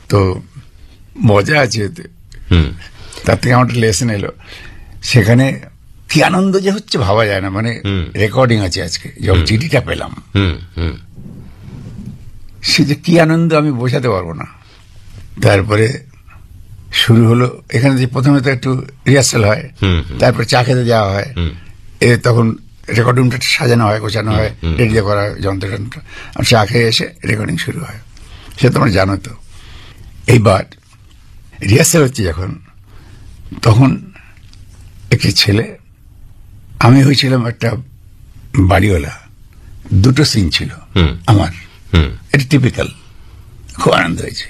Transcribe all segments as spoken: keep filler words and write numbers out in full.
তো মজা আছে এতে। তার থেকে আমার লেসন এলো, সেখানে কি আনন্দ যে হচ্ছে ভাবা যায় না। মানে রেকর্ডিং আছে আজকে, যখন চিঠিটা পেলাম সে যে কি আনন্দ আমি বোঝাতে পারবো না। তারপরে শুরু হলো, এখানে যে প্রথমে তো একটু রিহার্সাল হয়, তারপরে চা খেতে যাওয়া হয়, এ তখন রেকর্ডিং রুমটা সাজানো হয়, গোছানো হয়, রেডি করা হয় যন্ত্র যন্ত্র, আর চা খেয়ে এসে রেকর্ডিং শুরু হয়। সে তোমরা জানো তো। এইবার রিহার্সাল হচ্ছে যখন, তখন একটি ছেলে, আমি হয়েছিলাম একটা বাড়িওয়ালা, দুটো সিন ছিল আমার, এটা টিপিক্যাল, খুব আনন্দ হয়েছে।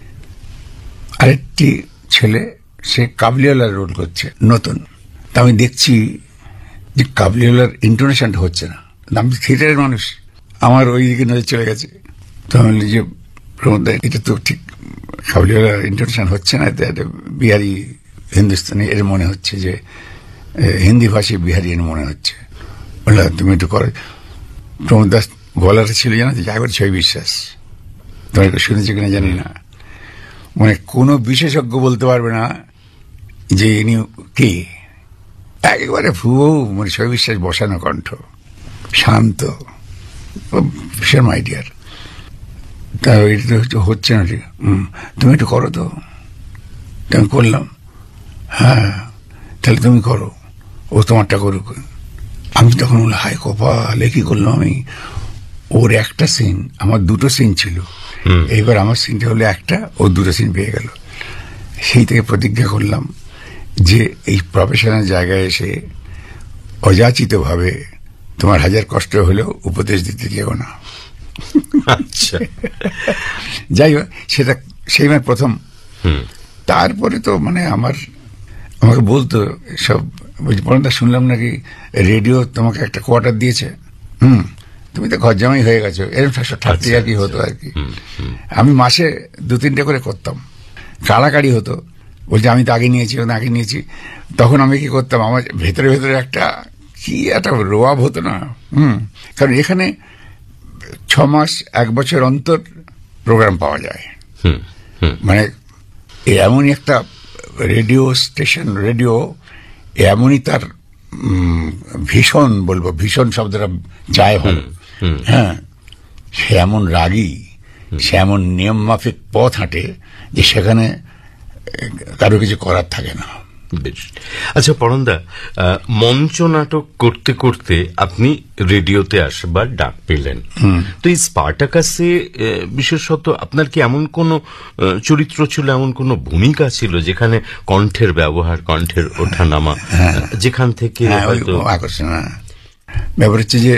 আরেকটি ছেলে সে কাবলিওয়ালার রোল করছে, নতুন। তা আমি দেখছি যে কাবলিওয়ালার ইন্টোনেশনটা হচ্ছে না, আমি থিয়েটারের মানুষ, আমার ওই দিকে নজর চলে গেছে। তো আমি বলি যে প্রমোদ দা, এটা তো ঠিক কাবলিওয়ালার ইন্টোনেশন হচ্ছে না, এটা বিহারি হিন্দুস্তানি এর মনে হচ্ছে, যে হিন্দি ভাষী বিহারি এর মনে হচ্ছে। বললাম তুমি একটু করো। প্রমোদ দাস গলাটা ছিল জানো তো, জাগর ছয় বিশ্বাস, তোমার একটু শুনেছি কিনা জানি না, মানে কোনো বিশেষজ্ঞ বলতে পারবে না যে ইনি কে, একেবারে ভুয়ো, মানে ছয় বিশ্বাস বসানো কণ্ঠ, শান্ত, ভীষণ আইডিয়ার। তা এটা হচ্ছে না, ঠিক তুমি একটু করো তো। আমি করলাম, হ্যাঁ তাহলে তুমি করো, ও তোমারটা করুক। আমি তখন বললাম হায় কপালে, কি করলাম আমি, ওর একটা সিন, আমার দুটো সিন ছিল, এইবার আমার সিনটা হলো একটা, ও দুটো সিন পেয়ে গেল। সেই থেকে প্রতিজ্ঞা করলাম যে এই প্রফেশনাল জায়গায় এসে অযাচিত ভাবে তোমার হাজার কষ্ট হলেও উপদেশ দিতে যেও না। আচ্ছা, যাই হোক, সেটা সেই মানে প্রথম। তারপরে তো মানে আমার আমাকে বলতো সব, পর্যন্ত শুনলাম নাকি রেডিও তোমাকে একটা কোয়ার্টার দিয়েছে, হুম তুমি তো ঘর জামাই হয়ে গেছো, এরকম ঠাট্টি আর কি হতো আর কি। আমি মাসে দু তিনটে করে করতাম, কাড়াকাড়ি হতো, বলছে আমি তো আগে নিয়েছি, আগে নিয়েছি। তখন আমি কি করতাম, আমার ভেতরে ভেতরে একটা কি একটা রোয়াব হতো না, হুম কারণ এখানে ছ মাস এক বছর অন্তর প্রোগ্রাম পাওয়া যায়, মানে এমনই একটা রেডিও স্টেশন, রেডিও এমনই তার ভীষণ, বলবো ভীষণ শব্দটা যায় হল, হ্যাঁ সে এমন রাগী, সে এমন নিয়ম মাফিক পথ হাঁটে যে সেখানে কারো কিছু করার থাকে না। বেশ, আচ্ছা পরমদা, মঞ্চ নাটক করতে করতে আপনি রেডিওতে আসবার ডাক পেলেন, তো এই স্পার্টাকাসে বিশেষত আপনার কি এমন কোন চরিত্র ছিল, এমন কোন ভূমিকা ছিল যেখানে কণ্ঠের ব্যবহার, কণ্ঠের ওঠানামা, যেখান থেকে আকর্ষণ? ব্যাপার হচ্ছে যে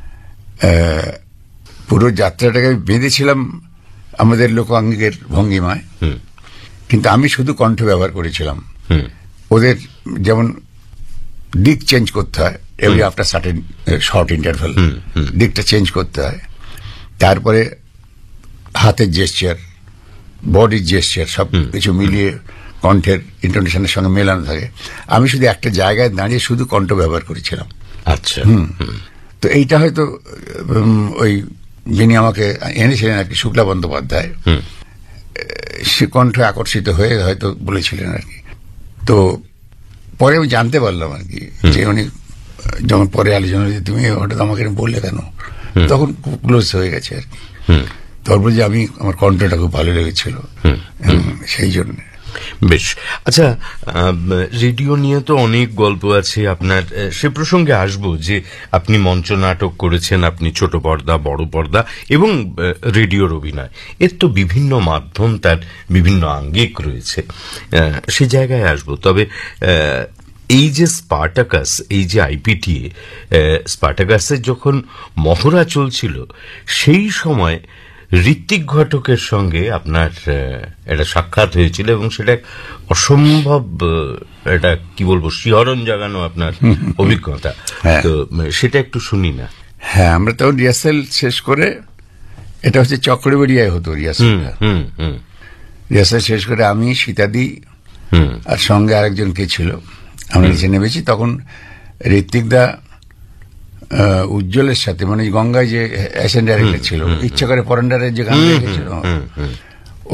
পুরো যাত্রাটাকে বেঁধেছিলাম আমাদের লোকাঙ্গিকের ভঙ্গিমায়, কিন্তু আমি শুধু কণ্ঠ ব্যবহার করেছিলাম। ওদের যেমন দিক চেঞ্জ করতে হয় every after certain short interval, দিকটা চেঞ্জ করতে হয়, তারপরে হাতের জেস্চার, বডির জেস্চার সব কিছু মিলিয়ে কণ্ঠের ইন্টোনেশনের সঙ্গে মেলানো থাকে। আমি শুধু একটা জায়গায় দাঁড়িয়ে শুধু কণ্ঠ ব্যবহার করেছিলাম। আচ্ছা, তো এইটা হয়তো ওই যিনি আমাকে এনেছিলেন আর কি, শুক্লা বন্দ্যোপাধ্যায়, সে কণ্ঠ আকর্ষিত হয়ে হয়তো বলেছিলেন আর কি। তো পরে আমি জানতে পারলাম আর কি, যে উনি যখন পরে আলোচনা, যে তুমি হঠাৎ আমাকে বললে কেন, তখন খুব ক্লোজ হয়ে গেছে আর কি। তারপর যে আমি, আমার কণ্ঠটা খুব ভালো লেগেছিল সেই জন্য। বেশ, আচ্ছা রেডিও নিয়ে তো অনেক গল্প আছে আপনার, সে প্রসঙ্গে আসবো যে আপনি মঞ্চ নাটক করেছেন, আপনি ছোট পর্দা, বড় পর্দা এবং রেডিওর অভিনয়, এর তো বিভিন্ন মাধ্যম, তার বিভিন্ন আঙ্গিক রয়েছে, সে জায়গায় আসবো। তবে এই যে স্পার্টাকাস, এই যে আইপিটিএ, স্পার্টাকাসের যখন মহড়া চলছিল সেই সময় ঋত্বিক ঘটকের সঙ্গে আপনার একটা সাক্ষাৎ হয়েছিল এবং সেটা অসম্ভব, এটা কি বলবো, শিহরণ জাগানো আপনার অভিজ্ঞতা, তো সেটা একটু শুনি না। হ্যাঁ, আমরা তো রিহার্সাল শেষ করে, এটা হচ্ছে চক্রবেড়িয়ায় হতো রিহার্সালটা, রিহার্সাল শেষ করে আমি, সীতাদি আর সঙ্গে আরেকজন কে ছিল, আমরা নিচে নেমেছি। তখন ঋত্বিক দা উজ্জ্বলের সাথে, মানে গঙ্গায় যে অ্যাসেন্ট ডাইরেক্টর ছিল, ইচ্ছা করে পরেন্ডারের যে গান লিখেছিল,